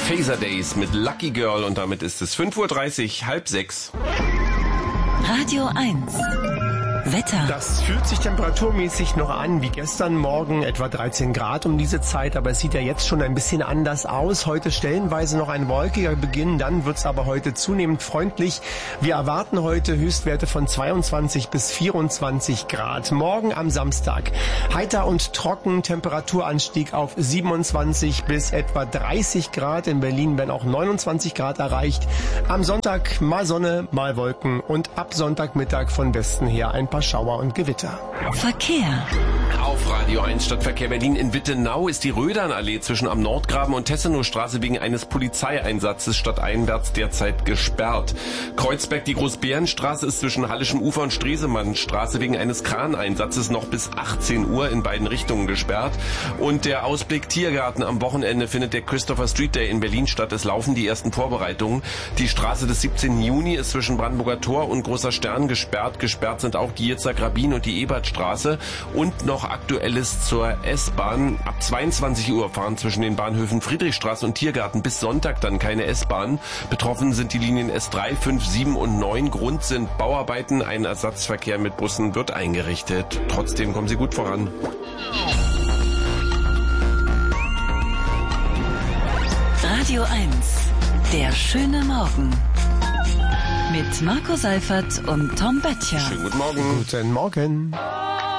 Phaser Days mit Lucky Girl und damit ist es 5:30 Uhr, 5:30. Radio 1. Wetter. Das fühlt sich temperaturmäßig noch an wie gestern Morgen, etwa 13 Grad um diese Zeit, aber es sieht ja jetzt schon ein bisschen anders aus. Heute stellenweise noch ein wolkiger Beginn, dann wird's aber heute zunehmend freundlich. Wir erwarten heute Höchstwerte von 22 bis 24 Grad. Morgen am Samstag heiter und trocken, Temperaturanstieg auf 27 bis etwa 30 Grad. In Berlin werden auch 29 Grad erreicht. Am Sonntag mal Sonne, mal Wolken und ab Sonntagmittag von Westen her ein paar Schauer und Gewitter. Verkehr. Auf Radio 1 Stadtverkehr Berlin in Wittenau ist die Rödernallee zwischen am Nordgraben und Tessenowstraße wegen eines Polizeieinsatzes stadteinwärts derzeit gesperrt. Kreuzberg, die Großbärenstraße ist zwischen Hallischem Ufer und Stresemannstraße wegen eines Kraneinsatzes noch bis 18 Uhr in beiden Richtungen gesperrt. Und der Ausblick Tiergarten am Wochenende findet der Christopher Street Day in Berlin statt. Es laufen die ersten Vorbereitungen. Die Straße des 17. Juni ist zwischen Brandenburger Tor und Großer Stern gesperrt. Gesperrt sind auch die Yitzhak Rabin und die Ebertstraße. Und noch Aktuelles zur S-Bahn. Ab 22 Uhr fahren zwischen den Bahnhöfen Friedrichstraße und Tiergarten bis Sonntag dann keine S-Bahn. Betroffen sind die Linien S3, 5, 7 und 9. Grund sind Bauarbeiten. Ein Ersatzverkehr mit Bussen wird eingerichtet. Trotzdem kommen sie gut voran. Radio 1. Der schöne Morgen. Mit Marco Seifert und Tom Böttcher. Schönen guten Morgen. Guten Morgen.